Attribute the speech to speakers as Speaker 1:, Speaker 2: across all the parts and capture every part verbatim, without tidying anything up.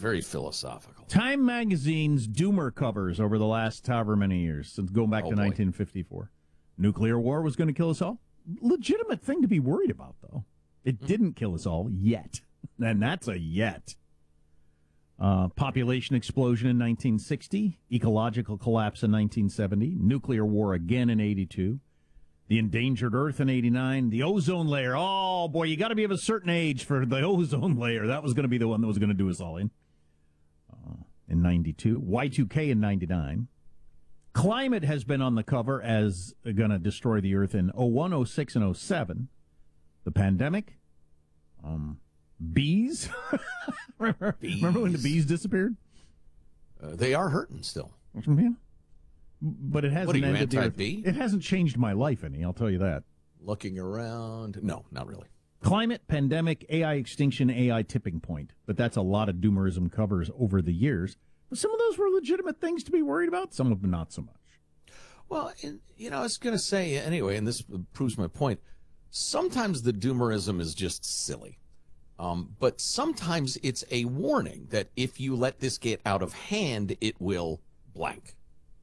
Speaker 1: very philosophical.
Speaker 2: Time magazine's doomer covers over the last however many years, since going back
Speaker 1: Oh,
Speaker 2: to
Speaker 1: boy.
Speaker 2: nineteen fifty-four. Nuclear war was going to kill us all. Legitimate thing to be worried about, though. It mm. didn't kill us all yet. And that's a yet. Uh, population explosion in nineteen sixty. Ecological collapse in nineteen seventy. Nuclear war again in eighty-two. The endangered Earth in eighty-nine. The ozone layer. Oh, boy, you got to be of a certain age for the ozone layer. That was going to be the one that was going to do us all in. Uh, in ninety-two. Y two K in ninety-nine. Climate has been on the cover as going to destroy the Earth in oh one, oh six, and oh seven. The pandemic. Um, bees. remember,
Speaker 1: bees.
Speaker 2: remember when the bees disappeared?
Speaker 1: Uh, they are hurting still.
Speaker 2: Yeah. But it hasn't
Speaker 1: What are you,
Speaker 2: ended the Earth.
Speaker 1: anti-bee?
Speaker 2: It hasn't changed my life any, I'll tell you that.
Speaker 1: Looking around. No, not really.
Speaker 2: Climate, pandemic, A I extinction, A I tipping point. But that's a lot of doomerism covers over the years. But some of those were legitimate things to be worried about. Some of them not so much.
Speaker 1: Well, and, you know, I was going to say, anyway, and this proves my point, sometimes the doomerism is just silly. Um, but sometimes it's a warning that if you let this get out of hand, it will blank.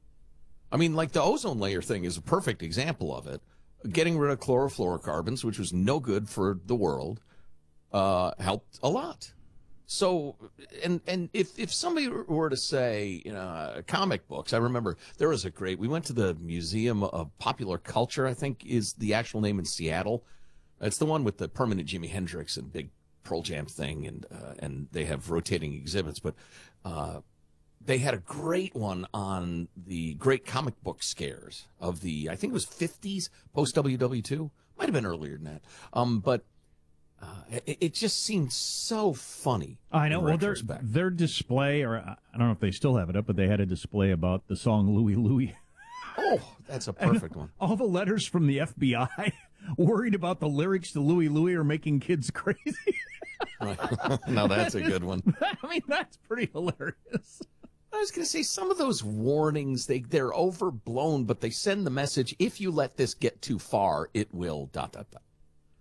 Speaker 1: I mean, like the ozone layer thing is a perfect example of it. Getting rid of chlorofluorocarbons, which was no good for the world, uh, helped a lot. So, and and if, if somebody were to say, you know, uh, comic books, I remember there was a great, we went to the Museum of Popular Culture, I think is the actual name in Seattle. It's the one with the permanent Jimi Hendrix and big Pearl Jam thing, and uh, and they have rotating exhibits, but uh, they had a great one on the great comic book scares of the, I think it was fifties, post-W W two. Might have been earlier than that. Um, but uh, it, it just seemed so funny.
Speaker 2: I know. Well, their, their display, or I don't know if they still have it up, but they had a display about the song Louie Louie.
Speaker 1: Oh, that's a perfect one.
Speaker 2: All the letters from the F B I worried about the lyrics to Louie Louie are making kids crazy.
Speaker 1: Right. Now that's a good one.
Speaker 2: I mean, that's pretty hilarious.
Speaker 1: I was going to say, some of those warnings, they, they're overblown, but they send the message, if you let this get too far, it will dot, dot, dot.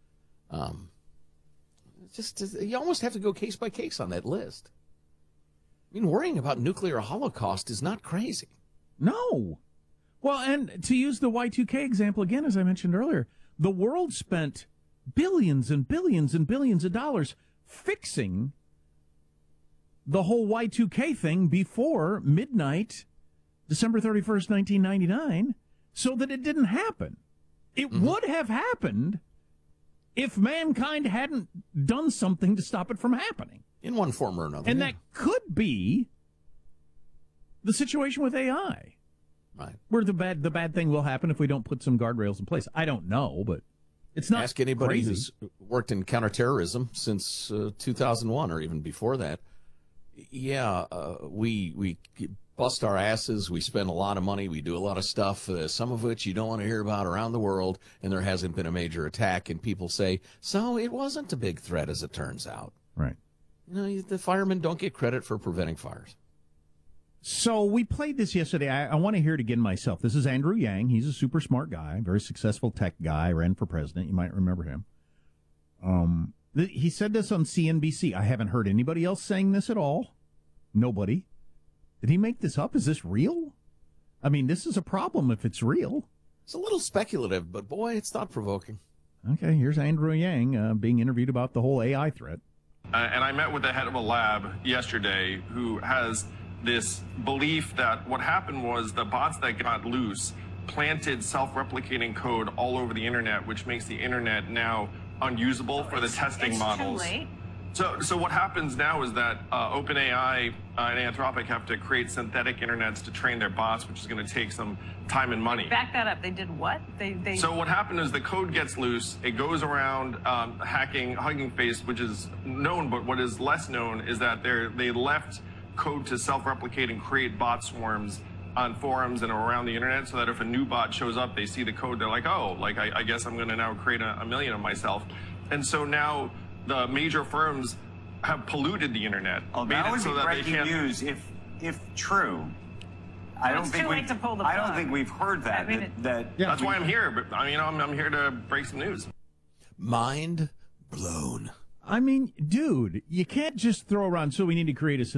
Speaker 1: Um, just, you almost have to go case by case on that list. I mean, worrying about nuclear holocaust is not crazy.
Speaker 2: No. Well, and to use the Y two K example again, as I mentioned earlier, the world spent billions and billions and billions of dollars fixing the whole Y two K thing before midnight, December thirty-first, nineteen ninety-nine, so that it didn't happen. It mm-hmm. would have happened if mankind hadn't done something to stop it from happening.
Speaker 1: In one form or another.
Speaker 2: And
Speaker 1: yeah.
Speaker 2: that could be the situation with A I.
Speaker 1: Right.
Speaker 2: Where the bad the bad thing will happen if we don't put some guardrails in place. I don't know, but it's not
Speaker 1: Ask anybody
Speaker 2: crazy.
Speaker 1: who's worked in counterterrorism since uh, two thousand one or even before that. Yeah, uh, we we bust our asses. We spend a lot of money. We do a lot of stuff, uh, some of which you don't want to hear about around the world, and there hasn't been a major attack. And people say, so it wasn't a big threat, as it turns out.
Speaker 2: Right.
Speaker 1: You know, the firemen don't get credit for preventing fires.
Speaker 2: So we played this yesterday. I, I want to hear it again myself. This is Andrew Yang. He's a super smart guy, very successful tech guy, ran for president. You might remember him. Um, th- he said this on C N B C. I haven't heard anybody else saying this at all. Nobody. Did he make this up? Is this real? I mean, this is a problem if it's real.
Speaker 1: It's a little speculative, but boy, it's thought-provoking.
Speaker 2: Okay, here's Andrew Yang uh, being interviewed about the whole A I threat.
Speaker 3: Uh, and I met with the head of a lab yesterday who has this belief that what happened was the bots that got loose planted self-replicating code all over the internet, which makes the internet now unusable for the testing
Speaker 4: it's
Speaker 3: models.
Speaker 4: Too late.
Speaker 3: So, so what happens now is that uh, OpenAI uh, and Anthropic have to create synthetic internets to train their bots, which is going to take some time and money.
Speaker 4: Back that up. They did what? They, they...
Speaker 3: So what happened is the code gets loose. It goes around um, hacking Hugging Face, which is known, but what is less known is that they they left code to self-replicate and create bot swarms on forums and around the internet, so that if a new bot shows up, they see the code, they're like, oh, like I, I guess I'm going to now create a, a million of myself. And so now the major firms have polluted the internet.
Speaker 5: Oh,
Speaker 3: made
Speaker 5: that
Speaker 3: it
Speaker 5: would
Speaker 3: so
Speaker 5: be
Speaker 3: that they
Speaker 5: breaking
Speaker 3: can't...
Speaker 5: news if if true. I don't
Speaker 4: it's
Speaker 5: think
Speaker 4: too
Speaker 5: we.
Speaker 4: late to pull the
Speaker 5: I don't
Speaker 4: plug.
Speaker 5: think we've heard that.
Speaker 4: I mean,
Speaker 5: that,
Speaker 4: it-
Speaker 5: that
Speaker 2: Yeah.
Speaker 3: That's why I'm here. But I mean, I'm, I'm here to break some news.
Speaker 1: Mind blown.
Speaker 2: I mean, dude, you can't just throw around, so we need to create a